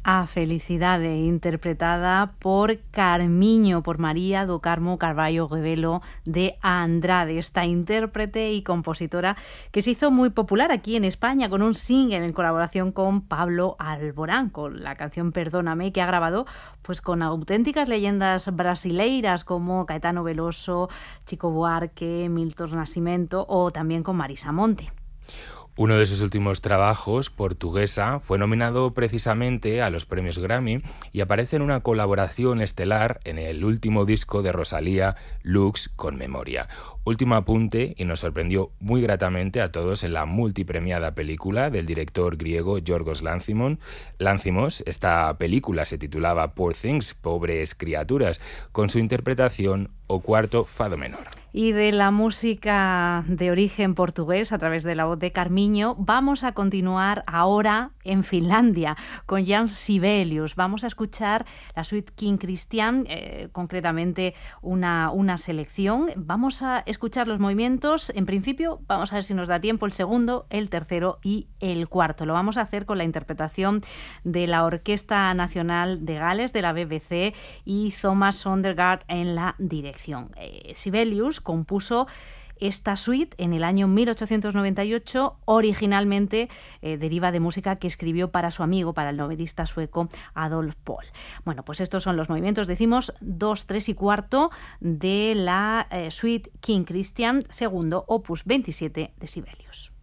A Felicidade, interpretada por Carmiño, por María do Carmo Carballo Rebelo de Andrade, esta intérprete y compositora que se hizo muy popular aquí en España con un single en colaboración con Pablo Alborán, con la canción Perdóname, que ha grabado pues con auténticas leyendas brasileiras como Caetano Veloso, Chico Buarque, Milton Nascimento o también con Marisa Monte. Uno de sus últimos trabajos, Portuguesa, fue nominado precisamente a los premios Grammy y aparece en una colaboración estelar en el último disco de Rosalía, Lux con Memoria. Último apunte, y nos sorprendió muy gratamente a todos en la multipremiada película del director griego Yorgos Lanthimos. Esta película se titulaba Poor Things, Pobres Criaturas, con su interpretación O Cuarto Fado Menor. Y de la música de origen portugués, a través de la voz de Carmiño, vamos a continuar ahora en Finlandia con Jan Sibelius. Vamos a escuchar la suite King Christian, concretamente una selección. Vamos a escuchar los movimientos. En principio, vamos a ver si nos da tiempo el segundo, el tercero y el cuarto. Lo vamos a hacer con la interpretación de la Orquesta Nacional de Gales, de la BBC, y Thomas Sondergaard en la dirección. Sibelius compuso esta suite en el año 1898, originalmente deriva de música que escribió para su amigo, para el novelista sueco Adolf Pohl. Bueno, pues estos son los movimientos, decimos 2, 3 y cuarto de la suite King Christian, segundo, opus 27 de Sibelius.